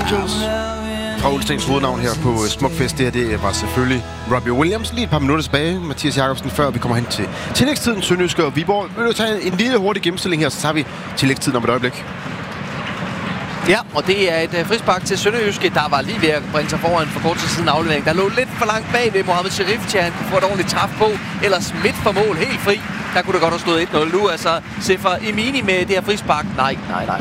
Angels fra Ulstens hovednavn her på Smukfest. Det var selvfølgelig Robbie Williams. Lige et par minutter tilbage, Mathias Jacobsen, før vi kommer hen til tillægstiden. Sønderjyske og Viborg. Vil du tage en lille hurtig gennemstilling her, så tager vi tillægstiden om et øjeblik. Ja, og det er et frispark til Sønderjyske, der var lige ved at bringe sig foran for kort tid siden aflevering. Der lå lidt for langt bag ved Mohamed Sherif til han kunne få et ordentligt træf på. Ellers midt for mål, helt fri. Der kunne det godt have stået 1-0 nu. Altså, Sefer Emini med det her frispark. Nej.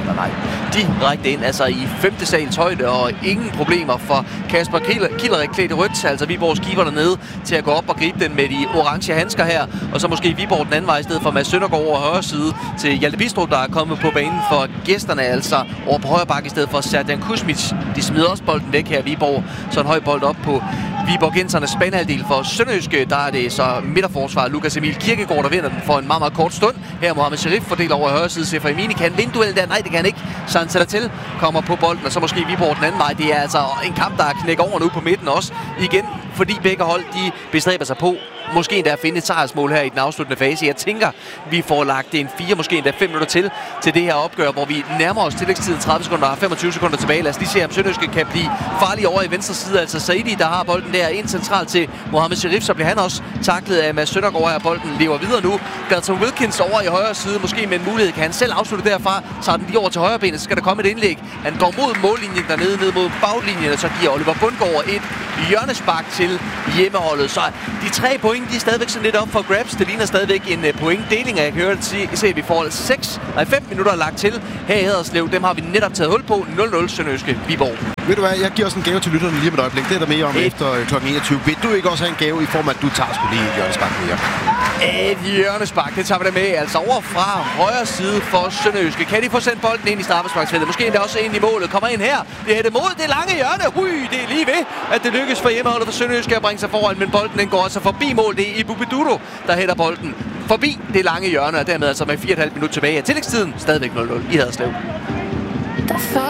Direkte ind, altså i 5. sals højde, og ingen problemer for Kasper Kilderik klædt i rødt. Altså Viborgs keeper dernede til at gå op og gribe den med de orange handsker her. Og så måske Viborg den anden vej i stedet for Mads Søndergaard over højre side til Hjalte Bistrup, der er kommet på banen for gæsterne. Altså over på højre bakke i stedet for Serdan Kuzmic. De smider også bolden væk her, Viborg. Så en høj bold op på Viborgensernes banehalvdel. For Sønderjyske, der er det så midterforsvar Lukas Emil Kirkegaard, der vinder den for en meget, meget kort stund. Her Mohamed Sherif fordeler over højre side. Sefer Emini kan vinde duellen der. Nej, det kan han ikke. Så han sætter til, kommer på bolden, og så måske Viborg den anden vej. Det er altså en kamp, der knækker over nu på midten også. Igen, fordi begge hold, de bestræber sig på måske endda at finde et sejrsmål her i den afsluttende fase. Jeg tænker, vi får lagt en 4, måske endda 5 minutter til det her opgør, hvor vi nærmer os tillægstiden 30 sekunder og 25 sekunder tilbage. Lad os lige se, om Sønderjyske kan blive farlig over i venstre side. Altså Saidi, der har bolden der ind centralt til Mohamed Sherif, så bliver han også taklet af Mads Søndergaard her. Bolden lever videre nu. Dalton Wilkins over i højre side, måske med en mulighed. Kan han selv afslutte derfra, så den lige over til højre benet, så skal der komme et indlæg. Han går mod mållinjen dernede, ned mod baglinjen, og så giver Oliver Bundgaard et hjørnespark til hjemmeholdet. Så de 3 point, de er stadigvæk sådan lidt op for grabs. Det ligner stadigvæk en pointdeling, og jeg kan høre at vi får 5 minutter lagt til her i Haderslev. Dem har vi netop taget hul på. 0-0 Sønderjyske Viborg. Ved du hvad, jeg giver også en gave til lytterne lige med et øjeblik. Det er der mere om efter kl. 21. Vil du ikke også have en gave i form af, at du tager sgu lige et hjørnespark mere? Et hjørnespark, det tager vi da med. Altså over fra højre side for Sønderjyske. Kan de få sendt bolden ind i straffesparksfeltet? Måske endda også ind i målet. Kommer ind her. Det er hættet mod det lange hjørne. Det er lige ved, at det lykkes for hjemmeholdet for Sønderjyske at bringe sig foran. Men bolden den går altså forbi mål. Det er Ibu Beduro, der hætter bolden forbi det lange hjørne. Og dermed altså med 4,5 minutter tilbage af tillægstiden. Stadigvæk 0-0 i Haderslev.